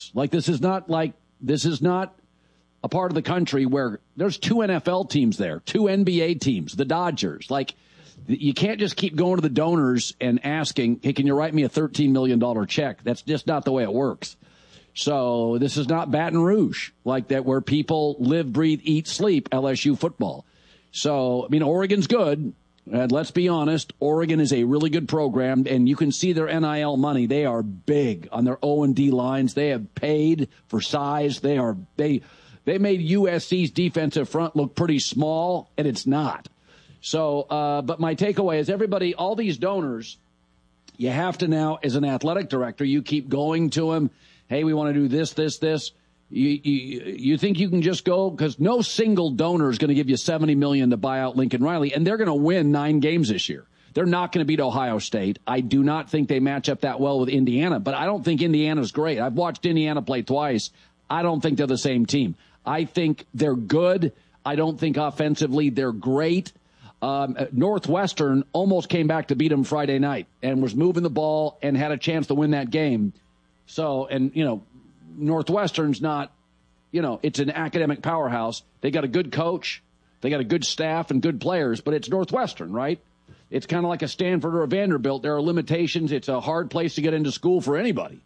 Texas. This is not a part of the country where there's 2 NFL teams there, 2 NBA teams, the Dodgers. You can't just keep going to the donors and asking, hey, can you write me a $13 million check? That's just not the way it works. So this is not Baton Rouge like that, where people live, breathe, eat, sleep LSU football. So, Oregon's good. And let's be honest, Oregon is a really good program, and you can see their NIL money. They are big on their O&D lines. They have paid for size. They made USC's defensive front look pretty small, and it's not. So, but my takeaway is all these donors, you have to now, as an athletic director, you keep going to them. Hey, we want to do this. You think you can just go? Because no single donor is going to give you $70 million to buy out Lincoln Riley, and they're going to win 9 games this year. They're not going to beat Ohio State. I do not think they match up that well with Indiana, but I don't think Indiana's great. I've watched Indiana play twice. I don't think they're the same team. I think they're good. I don't think offensively they're great. Northwestern almost came back to beat them Friday night and was moving the ball and had a chance to win that game. So, Northwestern's not, it's an academic powerhouse. They got a good coach. They got a good staff and good players, but it's Northwestern, right? It's kind of like a Stanford or a Vanderbilt. There are limitations. It's a hard place to get into school for anybody.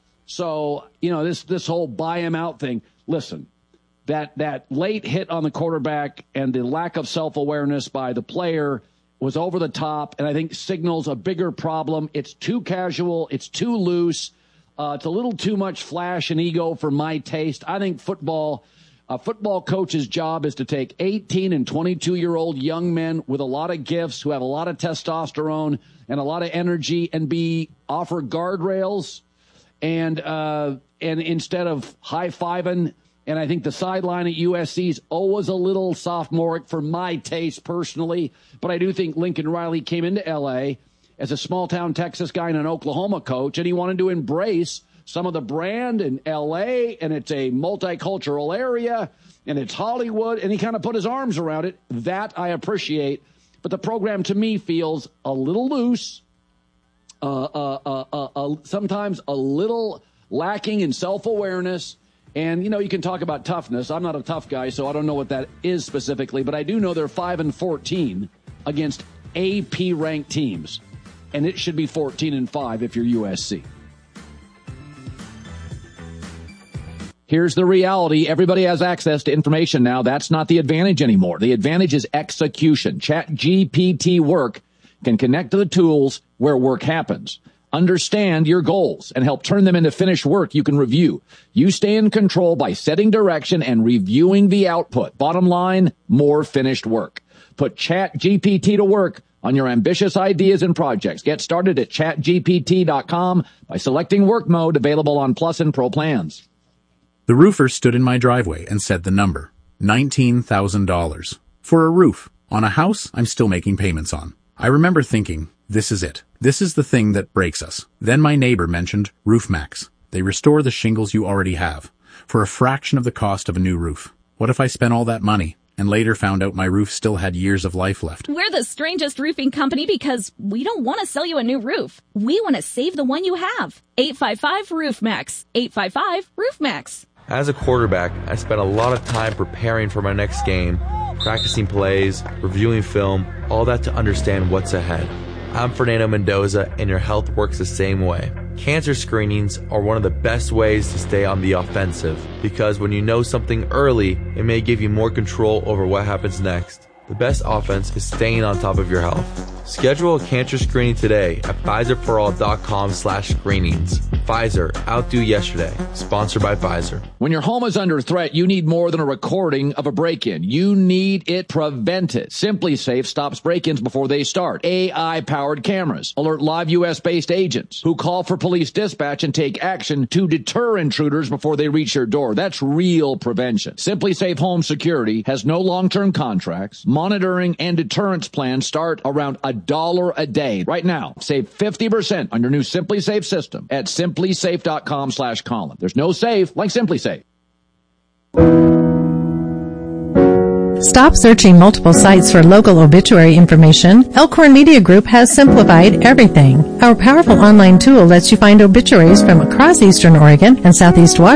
So, this whole buy him out thing, listen, that late hit on the quarterback and the lack of self-awareness by the player was over the top, and I think signals a bigger problem. It's too casual. It's too loose. It's a little too much flash and ego for my taste. I think a football coach's job is to take 18 and 22-year-old young men with a lot of gifts who have a lot of testosterone and a lot of energy and offer guardrails and instead of high-fiving. And I think the sideline at USC is always a little sophomoric for my taste personally. But I do think Lincoln Riley came into L.A. as a small-town Texas guy and an Oklahoma coach, and he wanted to embrace some of the brand in L.A., and it's a multicultural area, and it's Hollywood, and he kind of put his arms around it. That I appreciate. But the program, to me, feels a little loose, sometimes a little lacking in self-awareness. And, you can talk about toughness. I'm not a tough guy, so I don't know what that is specifically, but I do know they're 5-14 against AP-ranked teams. And it should be 14-5 if you're USC. Here's the reality. Everybody has access to information now. That's not the advantage anymore. The advantage is execution. ChatGPT Work can connect to the tools where work happens. Understand your goals and help turn them into finished work you can review. You stay in control by setting direction and reviewing the output. Bottom line, more finished work. Put ChatGPT to work on your ambitious ideas and projects. Get started at chatgpt.com by selecting work mode, available on Plus and Pro plans. The roofer stood in my driveway and said the number, $19,000. For a roof on a house I'm still making payments on. I remember thinking, this is it. This is the thing that breaks us. Then my neighbor mentioned RoofMax. They restore the shingles you already have for a fraction of the cost of a new roof. What if I spent all that money and later found out my roof still had years of life left? We're the strangest roofing company because we don't want to sell you a new roof. We want to save the one you have. 855-ROOFMAX. 855-ROOFMAX. As a quarterback, I spent a lot of time preparing for my next game, practicing plays, reviewing film, all that to understand what's ahead. I'm Fernando Mendoza, and your health works the same way. Cancer screenings are one of the best ways to stay on the offensive, because when you know something early, it may give you more control over what happens next. The best offense is staying on top of your health. Schedule a cancer screening today at Pfizerforall.com/screenings. Pfizer, outdo yesterday. Sponsored by Pfizer. When your home is under threat, you need more than a recording of a break-in. You need it prevented. SimpliSafe stops break-ins before they start. AI-powered cameras alert live U.S.-based agents who call for police dispatch and take action to deter intruders before they reach your door. That's real prevention. SimpliSafe Home Security has no long-term contracts. Monitoring and deterrence plans start around $1 a day. Right now, save 50% on your new SimpliSafe system at simplysafe.com/Colin. There's no safe like SimpliSafe. Stop searching multiple sites for local obituary information. Elkhorn Media Group has simplified everything. Our powerful online tool lets you find obituaries from across Eastern Oregon and Southeast Washington